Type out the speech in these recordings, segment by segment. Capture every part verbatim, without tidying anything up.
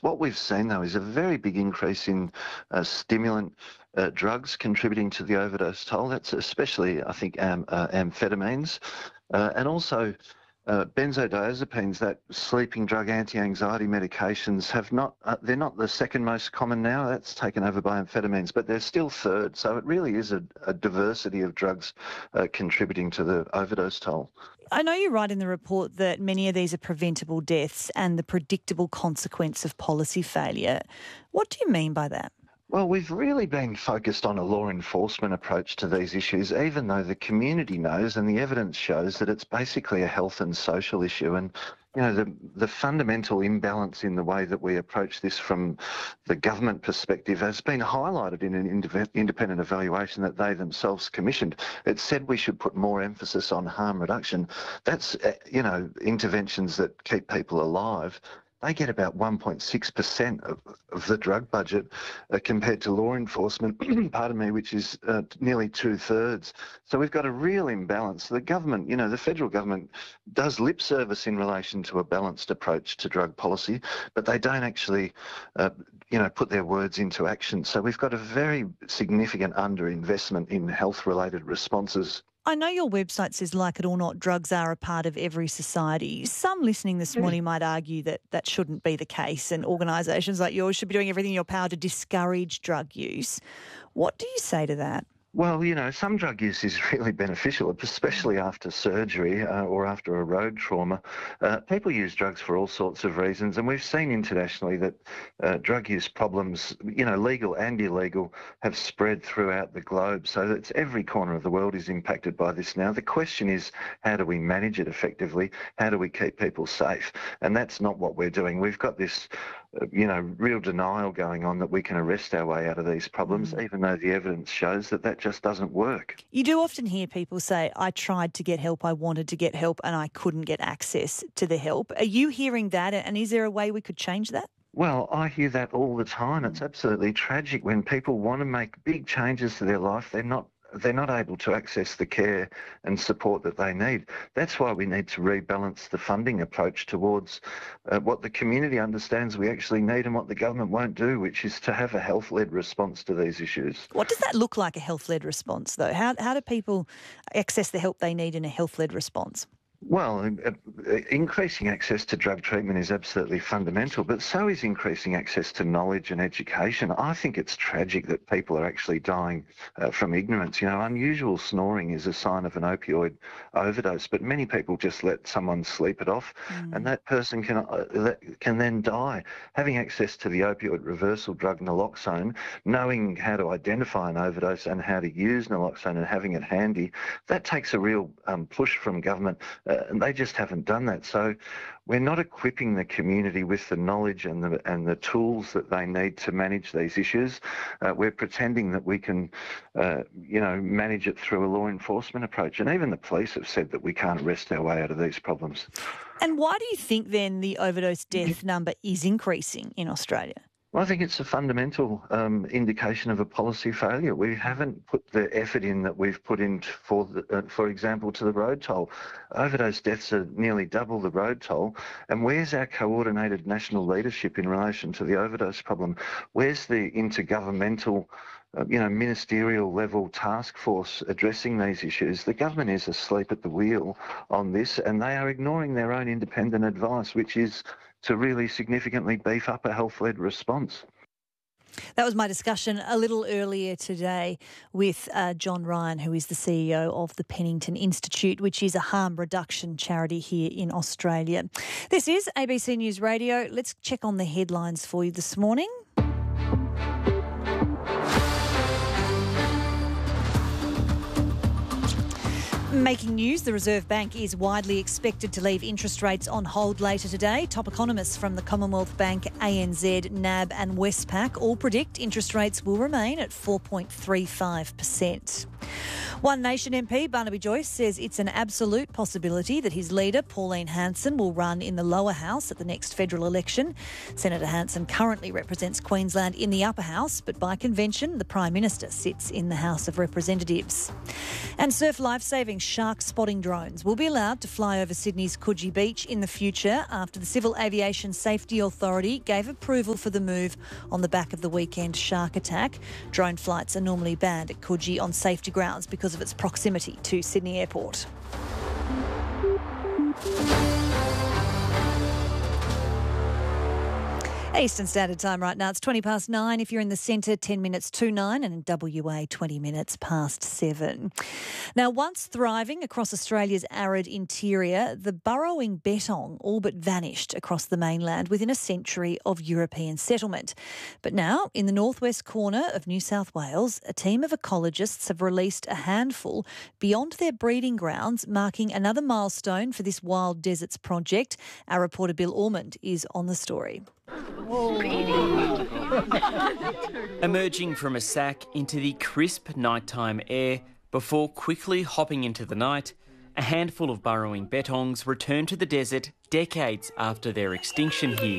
What we've seen, though, is a very big increase in uh, stimulant uh, drugs contributing to the overdose toll. That's especially, I think, am, uh, amphetamines, uh, and also uh, benzodiazepines, that sleeping drug, anti-anxiety medications, have not. Uh, they're not the second most common now. That's taken over by amphetamines, but they're still third. So it really is a, a diversity of drugs uh, contributing to the overdose toll. I know you write in the report that many of these are preventable deaths and the predictable consequence of policy failure. What do you mean by that? Well, we've really been focused on a law enforcement approach to these issues, even though the community knows and the evidence shows that it's basically a health and social issue. And, you know, the, the fundamental imbalance in the way that we approach this from the government perspective has been highlighted in an ind- independent evaluation that they themselves commissioned. It said we should put more emphasis on harm reduction. That's, uh, you know, interventions that keep people alive. They get about one point six percent of, of the drug budget uh, compared to law enforcement, pardon me, which is uh, nearly two-thirds. So we've got a real imbalance. The government, you know, the federal government does lip service in relation to a balanced approach to drug policy, but they don't actually, uh, you know, put their words into action. So we've got a very significant underinvestment in health-related responses. I know your website says, like it or not, drugs are a part of every society. Some listening this morning might argue that that shouldn't be the case, and organisations like yours should be doing everything in your power to discourage drug use. What do you say to that? Well, you know, some drug use is really beneficial, especially after surgery uh, or after a road trauma. Uh, people use drugs for all sorts of reasons, and we've seen internationally that uh, drug use problems, you know, legal and illegal, have spread throughout the globe. So it's every corner of the world is impacted by this now. The question is, how do we manage it effectively? How do we keep people safe? And that's not what we're doing. We've got this you know, real denial going on that we can arrest our way out of these problems, mm. even though the evidence shows that that just doesn't work. You do often hear people say, I tried to get help, I wanted to get help, and I couldn't get access to the help. Are you hearing that, and is there a way we could change that? Well, I hear that all the time. It's absolutely tragic when people want to make big changes to their life. They're not They're not able to access the care and support that they need. That's why we need to rebalance the funding approach towards uh, what the community understands we actually need and what the government won't do, which is to have a health-led response to these issues. What does that look like, a health-led response, though? How, how do people access the help they need in a health-led response? Well, increasing access to drug treatment is absolutely fundamental, but so is increasing access to knowledge and education. I think it's tragic that people are actually dying uh, from ignorance. You know, unusual snoring is a sign of an opioid overdose, but many people just let someone sleep it off, mm. and that person can uh, that can then die. Having access to the opioid reversal drug naloxone, knowing how to identify an overdose and how to use naloxone and having it handy, that takes a real um, push from government. Uh, and they just haven't done that. So we're not equipping the community with the knowledge and the and the tools that they need to manage these issues. Uh, we're pretending that we can, uh, you know, manage it through a law enforcement approach. And even the police have said that we can't arrest our way out of these problems. And why do you think then the overdose death number is increasing in Australia? Well, I think it's a fundamental um, indication of a policy failure. We haven't put the effort in that we've put in for, the, uh, for example, to the road toll. Overdose deaths are nearly double the road toll. And where's our coordinated national leadership in relation to the overdose problem? Where's the intergovernmental, uh, you know, ministerial level task force addressing these issues? The government is asleep at the wheel on this, and they are ignoring their own independent advice, which is to really significantly beef up a health-led response. That was my discussion a little earlier today with uh, John Ryan, who is the C E O of the Pennington Institute, which is a harm reduction charity here in Australia. This is A B C News Radio. Let's check on the headlines for you this morning. Making news, the Reserve Bank is widely expected to leave interest rates on hold later today. Top economists from the Commonwealth Bank, A N Z, N A B and Westpac all predict interest rates will remain at four point three five percent. One Nation M P Barnaby Joyce says it's an absolute possibility that his leader, Pauline Hanson, will run in the lower house at the next federal election. Senator Hanson currently represents Queensland in the upper house, but by convention, the Prime Minister sits in the House of Representatives. And surf lifesaving shark spotting drones will be allowed to fly over Sydney's Coogee Beach in the future after the Civil Aviation Safety Authority gave approval for the move on the back of the weekend shark attack. Drone flights are normally banned at Coogee on safety grounds because of its proximity to Sydney Airport. Eastern Standard Time right now. It's twenty past nine. If you're in the centre, ten minutes to nine, and in W A, twenty minutes past seven. Now, once thriving across Australia's arid interior, the burrowing bettong all but vanished across the mainland within a century of European settlement. But now, in the northwest corner of New South Wales, a team of ecologists have released a handful beyond their breeding grounds, marking another milestone for this Wild Deserts project. Our reporter Bill Ormond is on the story. Emerging from a sack into the crisp nighttime air before quickly hopping into the night, a handful of burrowing bettongs return to the desert decades after their extinction here.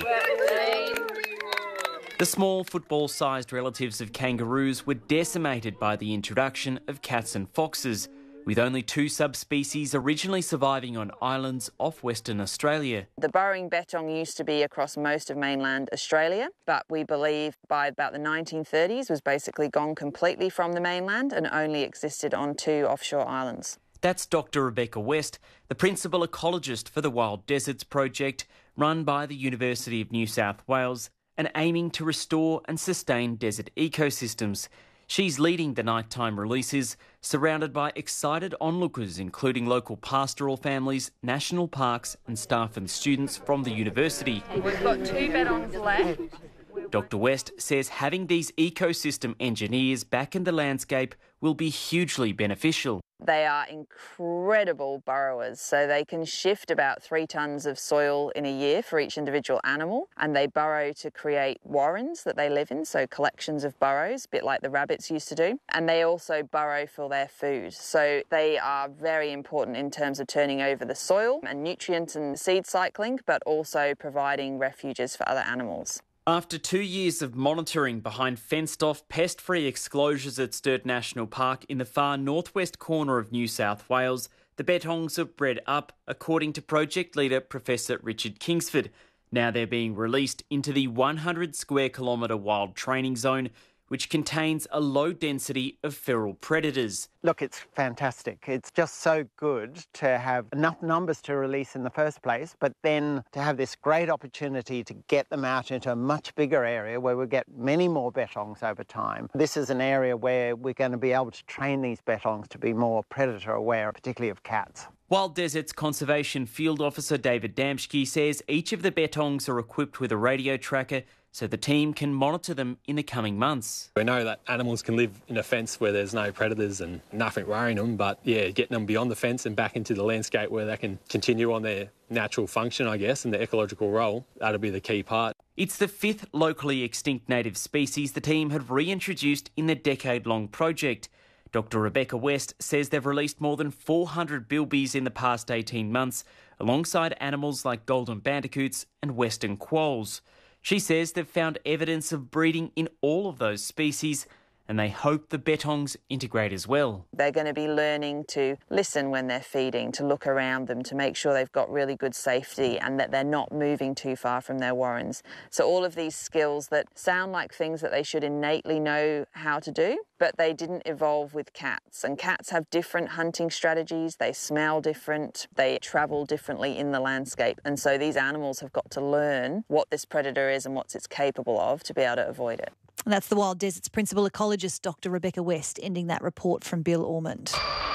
The small football-sized relatives of kangaroos were decimated by the introduction of cats and foxes, with only two subspecies originally surviving on islands off Western Australia. The burrowing bettong used to be across most of mainland Australia, but we believe by about the nineteen thirties was basically gone completely from the mainland and only existed on two offshore islands. That's Doctor Rebecca West, the principal ecologist for the Wild Deserts project, run by the University of New South Wales and aiming to restore and sustain desert ecosystems. She's leading the nighttime releases, surrounded by excited onlookers, including local pastoral families, national parks and staff and students from the university. We've got two bettongs left. Doctor West says having these ecosystem engineers back in the landscape will be hugely beneficial. They are incredible burrowers, so they can shift about three tonnes of soil in a year for each individual animal, and they burrow to create warrens that they live in, so collections of burrows, a bit like the rabbits used to do, and they also burrow for their food. So they are very important in terms of turning over the soil and nutrients and seed cycling, but also providing refuges for other animals. After two years of monitoring behind fenced-off, pest-free exclosures at Sturt National Park in the far northwest corner of New South Wales, the bettongs have bred up, according to project leader Professor Richard Kingsford. Now they're being released into the one hundred square kilometre wild training zone, which contains a low density of feral predators. Look, it's fantastic. It's just so good to have enough numbers to release in the first place, but then to have this great opportunity to get them out into a much bigger area where we get many more bettongs over time. This is an area where we're going to be able to train these bettongs to be more predator aware, particularly of cats. Wild Deserts Conservation Field Officer David Damschke says each of the bettongs are equipped with a radio tracker so the team can monitor them in the coming months. We know that animals can live in a fence where there's no predators and nothing worrying them, but yeah, getting them beyond the fence and back into the landscape where they can continue on their natural function, I guess, and their ecological role, that'll be the key part. It's the fifth locally extinct native species the team have reintroduced in the decade-long project. Doctor Rebecca West says they've released more than four hundred bilbies in the past eighteen months, alongside animals like golden bandicoots and western quolls. She says they've found evidence of breeding in all of those species, and they hope the bettongs integrate as well. They're going to be learning to listen when they're feeding, to look around them, to make sure they've got really good safety and that they're not moving too far from their warrens. So all of these skills that sound like things that they should innately know how to do, but they didn't evolve with cats. And cats have different hunting strategies, they smell different, they travel differently in the landscape. And so these animals have got to learn what this predator is and what it's capable of to be able to avoid it. And that's the Wild Deserts principal ecologist, Doctor Rebecca West, ending that report from Bill Ormond.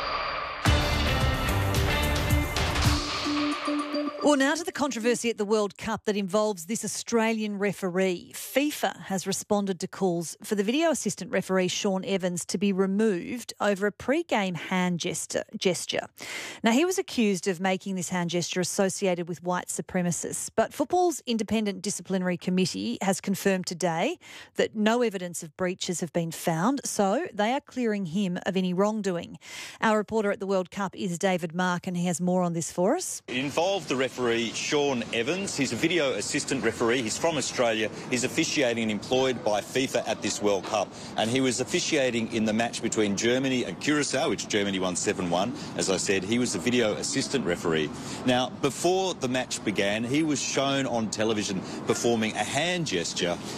Well, now to the controversy at the World Cup that involves this Australian referee. FIFA has responded to calls for the video assistant referee Sean Evans to be removed over a pre-game hand gesture. gesture. Now, he was accused of making this hand gesture associated with white supremacists, but football's independent disciplinary committee has confirmed today that no evidence of breaches have been found, so they are clearing him of any wrongdoing. Our reporter at the World Cup is David Mark, and he has more on this for us. It involved the referee referee Sean Evans. He's a video assistant referee. He's from Australia. He's officiating and employed by FIFA at this World Cup. And he was officiating in the match between Germany and Curacao, which Germany won seven one. As I said, he was the video assistant referee. Now, before the match began, he was shown on television performing a hand gesture